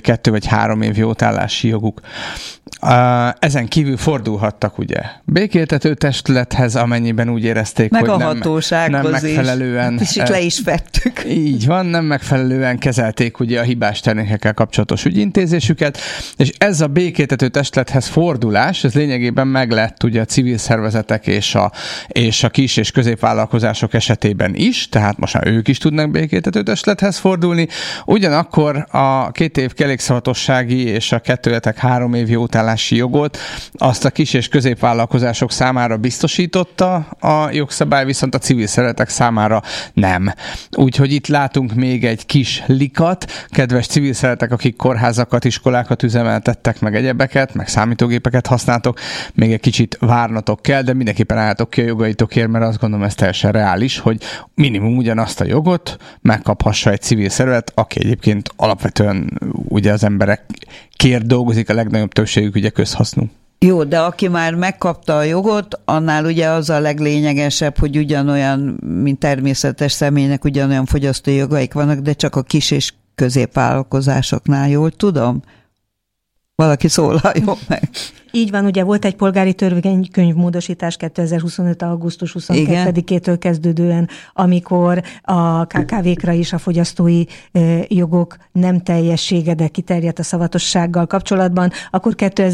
2 vagy 3 év jótállási joguk. Ezen kívül fordulhattak ugye békéltető testülethez, amennyiben úgy érezték, meg hogy a hatósághoz nem megfelelően... És itt le is vettük. Így van, nem megfelelően kezelték ugye a hibás termékekkel kapcsolatos ügyintézésüket, és ez a békéltető testülethez fordulás, ez lényegében meglett ugye a civil szervezetek és a kis- és középvállalkozások esetében is, tehát most már ők is tudnak békéltető testülethez fordulni. Ugyanakkor a 2 év kellékszavatossági és a 2-3 év jótállási jogot azt a kis- és középvállalkozások számára biztosította a jogszabály, viszont a civil szervezetek számára nem. Úgyhogy itt látunk még egy kis likat, kedves civil szervezetek, akik kórházakat, iskolákat üzemeltettek, meg egyebeket, meg számítógépeket használtok, még egy kicsit várnatok kell, de mindenképpen álltok ki a jogaitokért, mert azt gondolom, ez teljesen reális, hogy minimum ugyanazt a jogot megkaphassa egy civil szervezet, aki egyébként alapvetően ugye az emberekért dolgozik, a legnagyobb többségük ugye közhasznú. Jó, de aki már megkapta a jogot, annál ugye az a leglényegesebb, hogy ugyanolyan, mint természetes személynek ugyanolyan fogyasztói jogaik vannak, de csak a kis és középvállalkozásoknál, jól tudom? Valaki szólaljon meg. Így van, ugye volt egy polgári törvénykönyvmódosítás 2025. augusztus 22-től kezdődően, amikor a KKV-kra is a fogyasztói jogok nem teljessége, de kiterjedt a szavatossággal kapcsolatban, akkor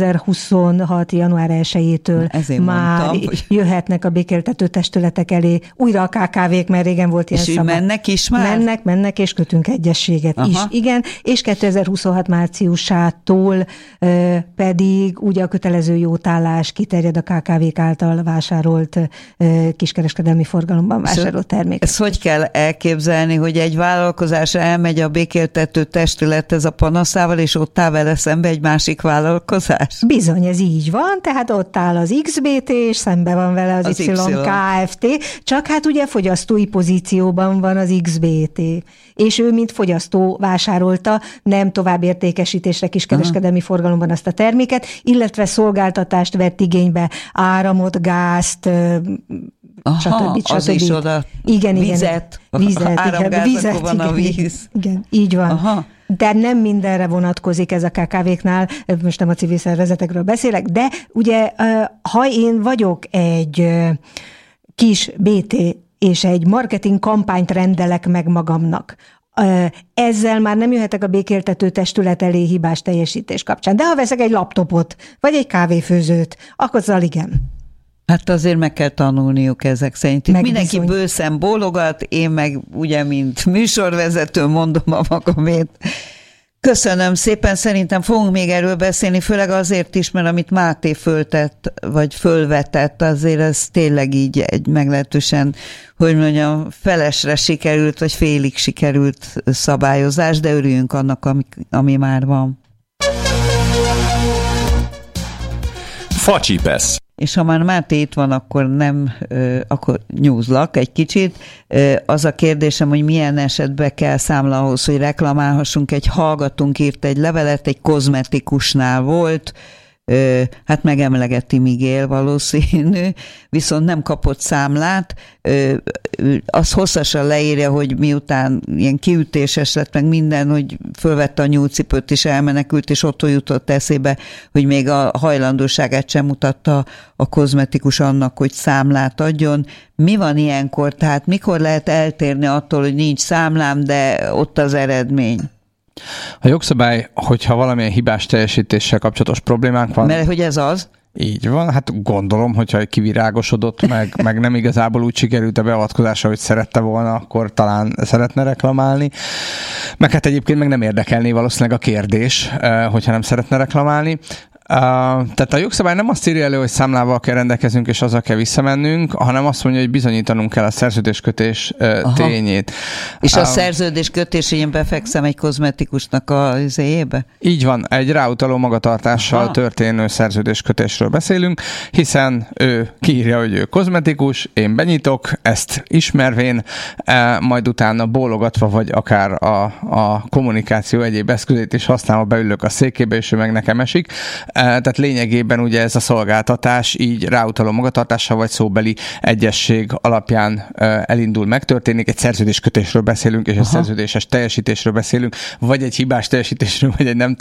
2026. január 1-től már jöhetnek a békéltető testületek elé újra a KKV-k, mert régen volt ilyen szabad. És mennek is már? Mennek, és kötünk egyességet is. Igen, és 2026 márciusától pedig ugye a kötelező jótállás kiterjed a KKV-k által vásárolt kiskereskedelmi forgalomban vásárolt termékek. Ezt hogy kell elképzelni, hogy egy vállalkozás elmegy a békéltető testülethez a panaszával, és ott áll vele szembe egy másik vállalkozás? Bizony, ez így van, tehát ott áll az XBT, és szembe van vele az Y Kft. Csak hát ugye fogyasztói pozícióban van az XBT, és ő, mint fogyasztó vásárolta, nem továbbértékesítésre kiskereskedelmi forgalomban azt a terméket, illetve szolgáltatást vett igénybe, áramot, gázt, stb. Az is oda. Igen, vizet. Vizet, van a víz. Igen, így van. Aha. De nem mindenre vonatkozik ez a KKV-knál, most nem a civil szervezetekről beszélek, de ugye, ha én vagyok egy kis BT, és egy marketing kampányt rendelek meg magamnak, ezzel már nem jöhetek a békéltető testület elé hibás teljesítés kapcsán. De ha veszek egy laptopot, vagy egy kávéfőzőt, akkor azzal igen. Hát azért meg kell tanulniuk ezek szerint. Itt mindenki bőszen bólogat, én meg ugye, mint műsorvezető mondom a magamét. Köszönöm szépen, szerintem fogunk még erről beszélni, főleg azért is, mert amit Máté fölvetett, azért ez tényleg így egy meglehetősen, hogy mondjam, felesre sikerült, vagy félig sikerült szabályozás, de örüljünk annak, ami már van. Facsipesz. És ha már Máté itt van, akkor nyúzlak egy kicsit. Az a kérdésem, hogy milyen esetben kell számla ahhoz, hogy reklamálhassunk. Egy hallgatónk írt egy levelet, egy kozmetikusnál volt, hát megemlegeti Miguel valószínű, viszont nem kapott számlát. Az hosszasan leírja, hogy miután ilyen kiütéses lett meg minden, hogy fölvette a nyúlcipőt és elmenekült, és ott jutott eszébe, hogy még a hajlandóságát sem mutatta a kozmetikus annak, hogy számlát adjon. Mi van ilyenkor? Tehát mikor lehet eltérni attól, hogy nincs számlám, de ott az eredmény? A jogszabály, hogyha valamilyen hibás teljesítéssel kapcsolatos problémánk van... Mert hogy ez az? Így van, hát gondolom, hogyha kivirágosodott, meg nem igazából úgy sikerült a beavatkozása, hogy szerette volna, akkor talán szeretne reklamálni. Meg hát egyébként meg nem érdekelné valószínűleg a kérdés, hogyha nem szeretne reklamálni. Tehát a jogszabály nem azt írja elő, hogy számlával kell rendelkezünk, és azzal kell visszamennünk, hanem azt mondja, hogy bizonyítanunk kell a szerződéskötés tényét. És a szerződéskötés, én befekszem egy kozmetikusnak az éjébe? Így van, egy ráutaló magatartással történő szerződéskötésről beszélünk, hiszen ő kiírja, hogy ő kozmetikus, én benyitok, ezt ismervén, majd utána bólogatva, vagy akár a kommunikáció egyéb eszközét is használva beülök a székébe, és ő meg nekem esik. Tehát lényegében ugye ez a szolgáltatás így ráutaló magatartással vagy szóbeli egyesség alapján elindul, megtörténik. Egy szerződéskötésről beszélünk, és egy szerződéses teljesítésről beszélünk, vagy egy hibás teljesítésről, vagy egy nem